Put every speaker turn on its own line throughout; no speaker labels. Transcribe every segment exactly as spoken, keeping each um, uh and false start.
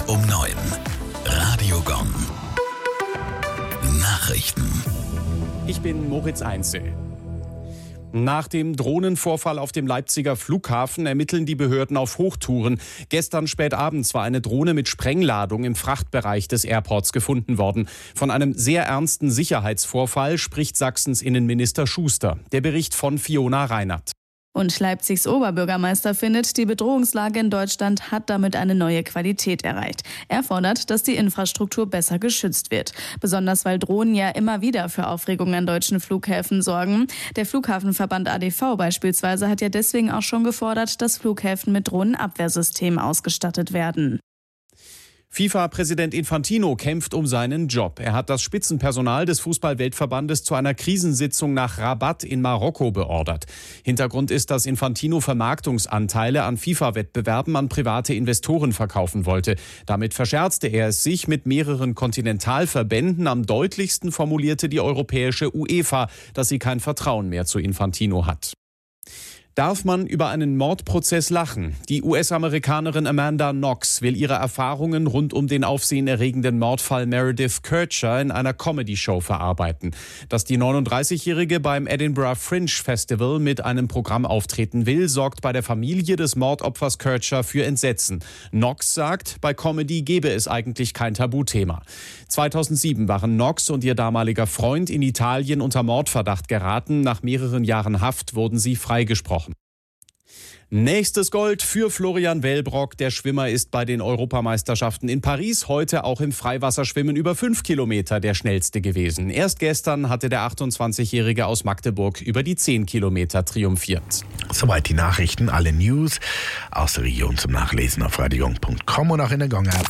um neun. Radio Gong. Nachrichten.
Ich bin Moritz Einzel. Nach dem Drohnenvorfall auf dem Leipziger Flughafen ermitteln die Behörden auf Hochtouren. Gestern spät abends war eine Drohne mit Sprengladung im Frachtbereich des Airports gefunden worden. Von einem sehr ernsten Sicherheitsvorfall spricht Sachsens Innenminister Schuster. Der Bericht von Fiona Reinert.
Und Leipzigs Oberbürgermeister findet, die Bedrohungslage in Deutschland hat damit eine neue Qualität erreicht. Er fordert, dass die Infrastruktur besser geschützt wird. Besonders weil Drohnen ja immer wieder für Aufregung an deutschen Flughäfen sorgen. Der Flughafenverband A D V beispielsweise hat ja deswegen auch schon gefordert, dass Flughäfen mit Drohnenabwehrsystemen ausgestattet werden.
FIFA-Präsident Infantino kämpft um seinen Job. Er hat das Spitzenpersonal des Fußball-Weltverbandes zu einer Krisensitzung nach Rabat in Marokko beordert. Hintergrund ist, dass Infantino Vermarktungsanteile an FIFA-Wettbewerben an private Investoren verkaufen wollte. Damit verscherzte er es sich mit mehreren Kontinentalverbänden. Am deutlichsten formulierte die europäische UEFA, dass sie kein Vertrauen mehr zu Infantino hat. Darf man über einen Mordprozess lachen? Die U S-Amerikanerin Amanda Knox will ihre Erfahrungen rund um den aufsehenerregenden Mordfall Meredith Kercher in einer Comedy-Show verarbeiten. Dass die neununddreißigjährige beim Edinburgh Fringe Festival mit einem Programm auftreten will, sorgt bei der Familie des Mordopfers Kercher für Entsetzen. Knox sagt, bei Comedy gebe es eigentlich kein Tabuthema. zweitausendsieben waren Knox und ihr damaliger Freund in Italien unter Mordverdacht geraten. Nach mehreren Jahren Haft wurden sie freigesprochen. Nächstes Gold für Florian Wellbrock. Der Schwimmer ist bei den Europameisterschaften in Paris heute auch im Freiwasserschwimmen über fünf Kilometer der schnellste gewesen. Erst gestern hatte der achtundzwanzigjährige aus Magdeburg über die zehn Kilometer triumphiert.
Soweit die Nachrichten, alle News aus der Region zum Nachlesen auf radiogong punkt com und auch in der Gong-App.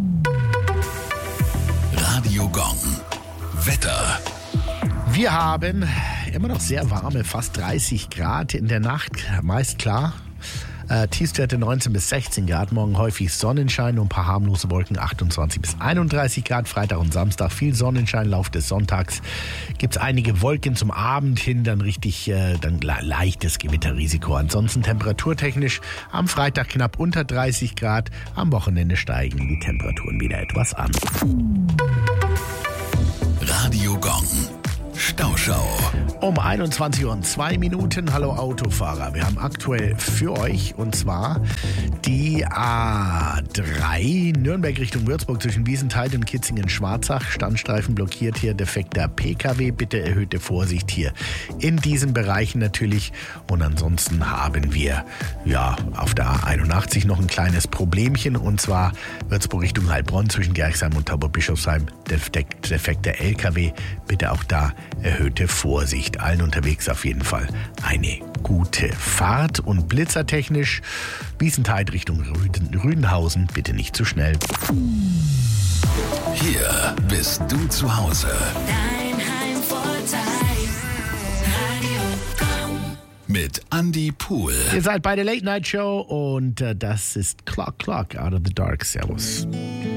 Radio Gong. Wetter.
Wir haben immer noch sehr warme, fast dreißig Grad in der Nacht, meist klar. Äh, Tiefstwerte neunzehn bis sechzehn Grad, morgen häufig Sonnenschein und ein paar harmlose Wolken, achtundzwanzig bis einunddreißig Grad, Freitag und Samstag viel Sonnenschein, Lauf des Sonntags gibt es einige Wolken zum Abend hin, dann richtig äh, dann leichtes Gewitterrisiko. Ansonsten temperaturtechnisch am Freitag knapp unter dreißig Grad, am Wochenende steigen die Temperaturen wieder etwas an.
Radio Gong. Stauschau.
Um einundzwanzig Uhr und zwei Minuten. Hallo Autofahrer. Wir haben aktuell für euch und zwar die A drei Nürnberg Richtung Würzburg zwischen Wiesenthal und Kitzingen-Schwarzach. Standstreifen blockiert hier, defekter P K W. Bitte erhöhte Vorsicht hier in diesen Bereichen natürlich. Und ansonsten haben wir ja auf der A einundachtzig noch ein kleines Problemchen und zwar Würzburg Richtung Heilbronn zwischen Gerchsheim und Tauber-Bischofsheim. Defekt, defekter L K W. Bitte auch da erhöhte Vorsicht. Allen unterwegs auf jeden Fall eine gute Fahrt. Und blitzertechnisch Wiesenthal Richtung Rüden, Rüdenhausen bitte nicht zu schnell.
Hier bist du zu Hause.
Dein Heimvorteil. Radio Gong.
Mit Andy Pool.
Ihr seid bei der Late Night Show und äh, das ist Clock Clock Out of the Dark. Servus.